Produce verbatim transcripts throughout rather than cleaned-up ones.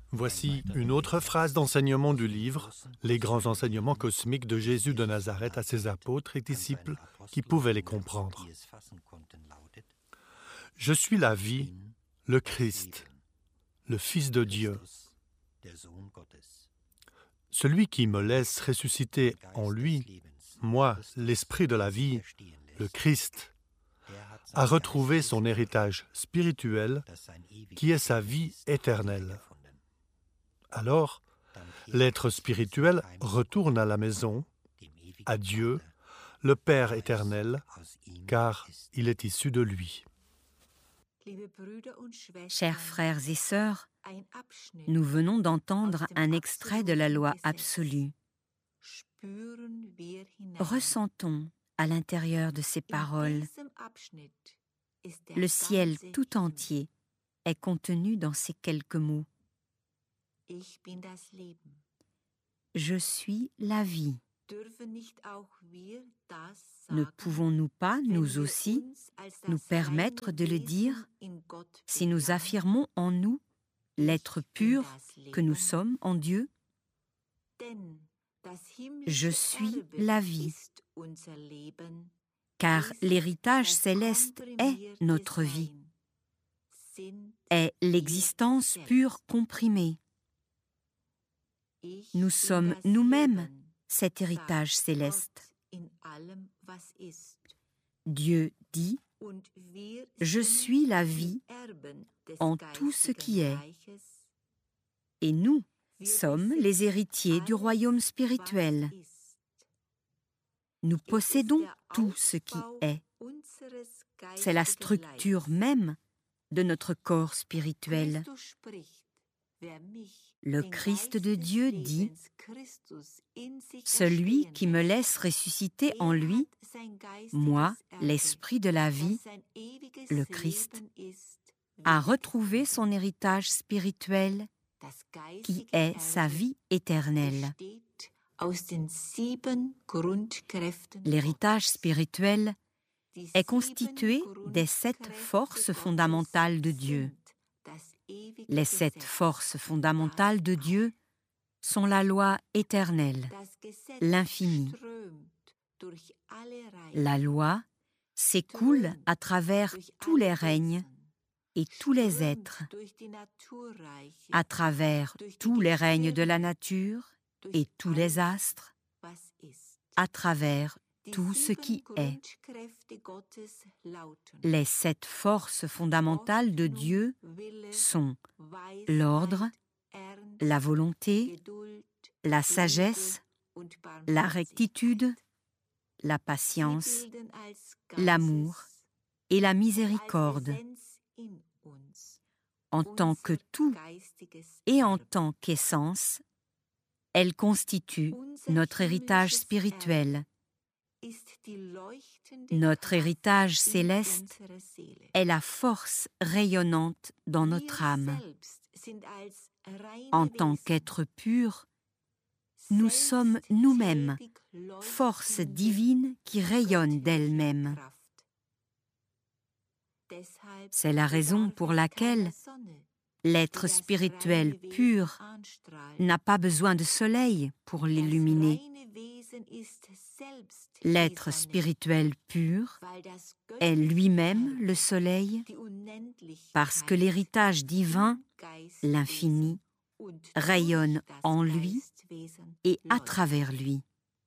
Voici une autre phrase d'enseignement du livre « Les grands enseignements cosmiques de Jésus de Nazareth à ses apôtres et disciples qui pouvaient les comprendre. Je suis la vie, le Christ, le Fils de Dieu. Celui qui me laisse ressusciter en lui, moi, l'Esprit de la vie, le Christ, a retrouvé son héritage spirituel qui est sa vie éternelle. Alors, l'être spirituel retourne à la maison, à Dieu, le Père éternel, car il est issu de lui. Chers frères et sœurs, nous venons d'entendre un extrait de la loi absolue. Ressentons à l'intérieur de ces paroles. Le ciel tout entier est contenu dans ces quelques mots. Je suis la vie. Ne pouvons-nous pas, nous aussi, nous permettre de le dire si nous affirmons en nous l'être pur que nous sommes en Dieu? Je suis la vie, car l'héritage céleste est notre vie, est l'existence pure comprimée. Nous sommes nous-mêmes cet héritage céleste. Dieu dit « Je suis la vie en tout ce qui est ». Et nous sommes les héritiers du royaume spirituel. Nous possédons tout ce qui est. C'est la structure même de notre corps spirituel. Le Christ de Dieu dit « Celui qui me laisse ressusciter en lui, moi, l'Esprit de la vie, le Christ, a retrouvé son héritage spirituel qui est sa vie éternelle. » L'héritage spirituel est constitué des sept forces fondamentales de Dieu. Les sept forces fondamentales de Dieu sont la loi éternelle, l'infini. La loi s'écoule à travers tous les règnes et tous les êtres, à travers tous les règnes de la nature et tous les astres, à travers tout ce qui est. Les sept forces fondamentales de Dieu sont l'ordre, la volonté, la sagesse, la rectitude, la patience, l'amour et la miséricorde. En tant que tout et en tant qu'essence, elles constituent notre héritage spirituel. Notre héritage céleste est la force rayonnante dans notre âme. En tant qu'êtres purs, nous sommes nous-mêmes, force divine qui rayonne d'elle-même. C'est la raison pour laquelle l'être spirituel pur n'a pas besoin de soleil pour l'illuminer. L'être spirituel pur est lui-même le soleil parce que l'héritage divin, l'infini, rayonne en lui et à travers lui.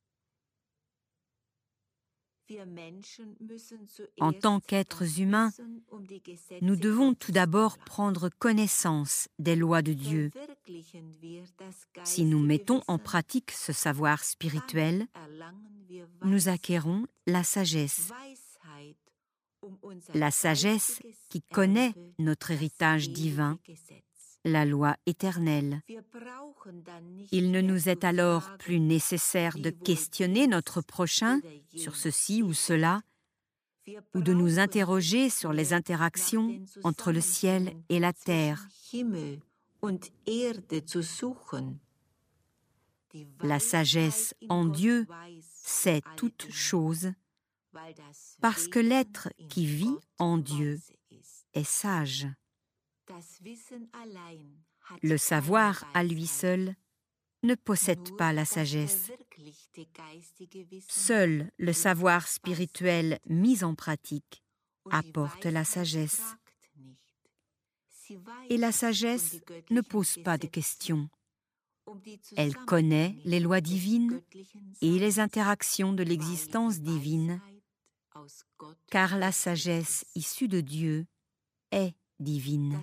En tant qu'êtres humains, nous devons tout d'abord prendre connaissance des lois de Dieu. Si nous mettons en pratique ce savoir spirituel, nous acquérons la sagesse. La sagesse qui connaît notre héritage divin, la loi éternelle. Il ne nous est alors plus nécessaire de questionner notre prochain sur ceci ou cela, ou de nous interroger sur les interactions entre le ciel et la terre. La sagesse en Dieu sait toutes choses, parce que l'être qui vit en Dieu est sage. Le savoir à lui seul ne possède pas la sagesse. Seul le savoir spirituel mis en pratique apporte la sagesse. Et la sagesse ne pose pas de questions. Elle connaît les lois divines et les interactions de l'existence divine, car la sagesse issue de Dieu est divine.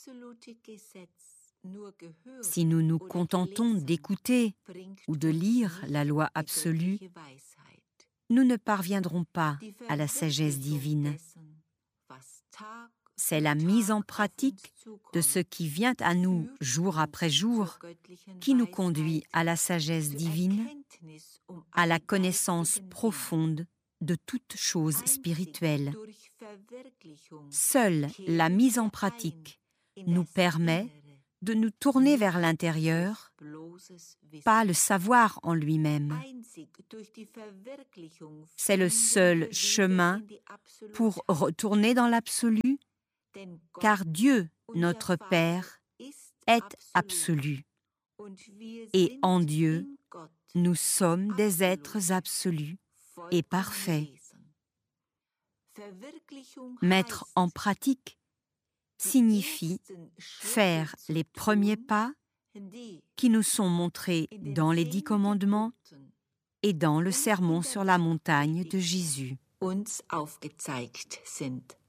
Si nous nous contentons d'écouter ou de lire la loi absolue, nous ne parviendrons pas à la sagesse divine. C'est la mise en pratique de ce qui vient à nous jour après jour qui nous conduit à la sagesse divine, à la connaissance profonde de toute chose spirituelle. Seule la mise en pratique nous permet de nous tourner vers l'intérieur, pas le savoir en lui-même. C'est le seul chemin pour retourner dans l'absolu, car Dieu, notre Père, est absolu. Et en Dieu, nous sommes des êtres absolus et parfaits. Mettre en pratique signifie faire les premiers pas qui nous sont montrés dans les dix commandements et dans le sermon sur la montagne de Jésus. Uns aufgezeigt sind.